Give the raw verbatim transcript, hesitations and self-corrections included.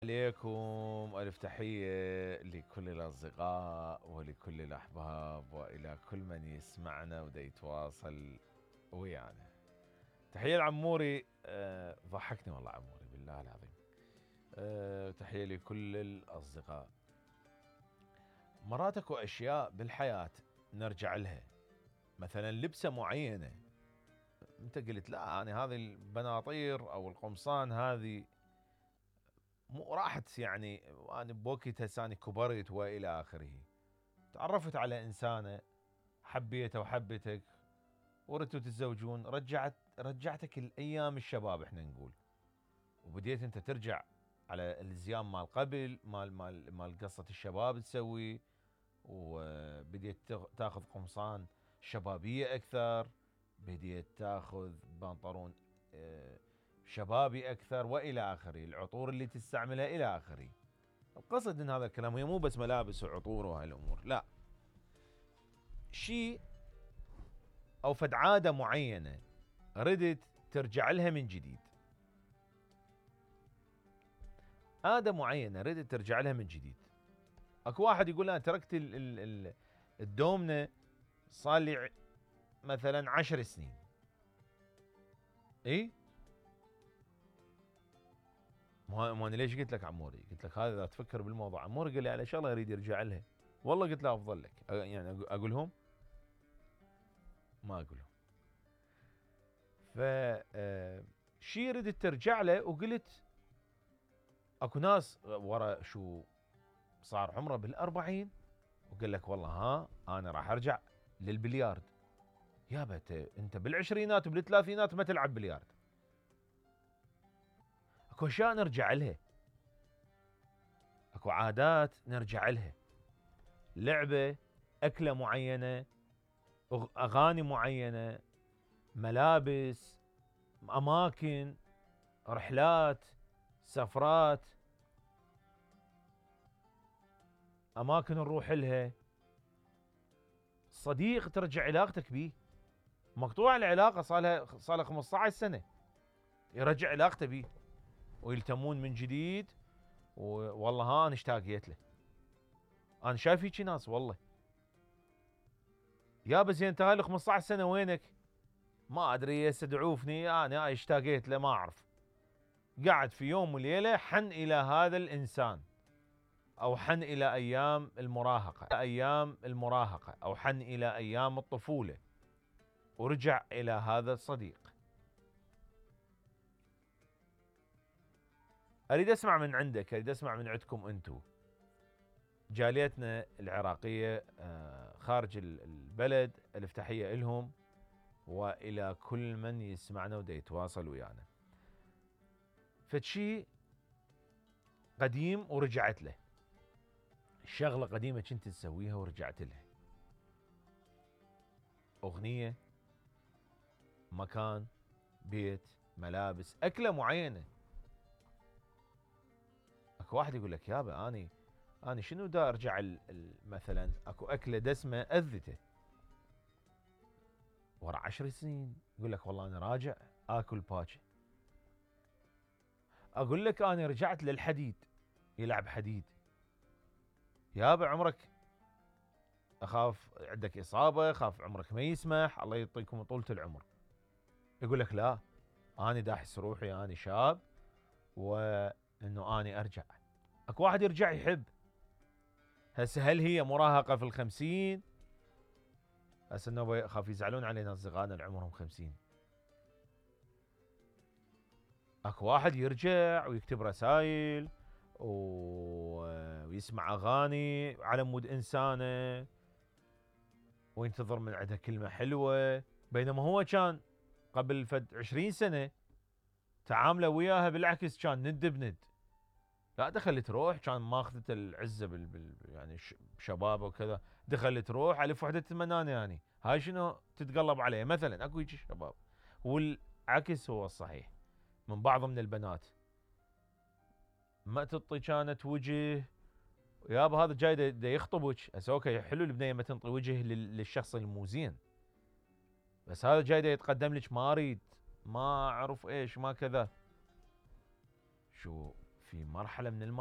عليكم ألف تحية لكل الأصدقاء ولكل الأحباب وإلى كل من يسمعنا ودا يتواصل ويانا. تحية لعموري. أه ضحكني والله عموري بالله العظيم. أه تحية لكل الأصدقاء. مرات اكو أشياء بالحياة نرجع لها، مثلا لبسة معينة انت قلت لا أنا هذه البناطير أو القمصان هذه مو راحت، يعني انا بوقتها ثاني كبرت والى اخره. تعرفت على انسانه حبيتها وحبتك وردتوا تتزوجون، رجعت رجعتك الايام الشباب احنا نقول، وبديت انت ترجع على الزيام مال قبل، مال مال مال قصه الشباب تسوي، وبديت تاخذ قمصان شبابيه اكثر، بديت تاخذ بنطلون اه شبابي اكثر والى اخره، العطور اللي تستعملها الى اخره. القصد من هذا الكلام هي مو بس ملابس وعطور وهالامور، لا، شيء او فد عاده معينه ردت ترجع لها من جديد. عاده معينه ردت ترجع لها من جديد. اكو واحد يقول انا تركت ال ال ال الدومنه صار لي مثلا عشر سنين. اي ما انا ليش قلت لك عموري؟ قلت لك هذا اذا تفكر بالموضوع. عموري قال لي على شغله يريد يرجع لها، والله قلت له افضل لك، يعني اقولهم ما اقولهم. ف شي ردت ترجع له، وقلت اكو ناس ورا شو صار عمره بالأربعين وقال لك والله ها انا راح ارجع للبليارد. يابا انت بالعشرينات وبالثلاثينات ما تلعب بليارد. اكو اشياء نرجع لها، اكو عادات نرجع لها، لعبه، اكله معينه، اغاني معينه، ملابس، اماكن، رحلات، سفرات، اماكن نروح لها، صديق ترجع علاقتك به، مقطوع العلاقه صار لها صار لها خمسة عشر سنه يرجع علاقته به ويلتمون من جديد، والله ها انا اشتاقيت له. انا شايف هيك ناس والله. يا بس انت هاي ال خمسة عشر سنه وينك؟ ما ادري يستدعوفني انا اشتاقيت له ما اعرف. قعد في يوم وليله حن الى هذا الانسان، او حن الى ايام المراهقه، ايام المراهقه او حن الى ايام الطفوله، ورجع الى هذا الصديق. اريد اسمع من عندك، اريد اسمع من عندكم انتم جاليتنا العراقيه خارج البلد. الف تحيه لهم والى كل من يسمعنا ودا يتواصل ويانا. فشي قديم ورجعت له، شغله قديمه كنت تسويها ورجعت لها، اغنيه، مكان، بيت، ملابس، اكله معينه. اكو واحد يقول لك يابا اني اني شنو دا ارجع مثلا اكو اكله دسمه اذته ورا عشر سنين، يقول لك والله انا راجع اكل باكي. اقول لك انا رجعت للحديد، يلعب حديد. يابا عمرك اخاف عندك اصابه، اخاف عمرك ما يسمح، الله يعطيكم طولة العمر. يقول لك لا انا دا احس روحي اني شاب وانه اني ارجع. اكو واحد يرجع يحب. هسه هل هي مراهقه في الخمسين؟ هسه انه خاف يزعلون علينا اصدقائنا اللي عمرهم خمسين. اكو واحد يرجع ويكتب رسائل ويسمع اغاني على مود انسانه وينتظر من عندها كلمه حلوه، بينما هو كان قبل فد عشرين سنه تعامله وياها بالعكس كان ند بند. لا دخلت روح كان ماخذة العزه بال, بال يعني بشبابه وكذا، دخلت روح الف وحده تمنانه يعني هاي شنو تتقلب عليه مثلا. اكو هيك شباب، والعكس هو الصحيح من بعض من البنات ما تعطي كانت وجه يابا هذا جاي دا يخطبك. هسه اوكي حلو البنيه ما تنطي وجه للشخص المو زين، بس هذا جاي دا يتقدم لك ما اريد ما اعرف ايش ما كذا. شو في مرحلة من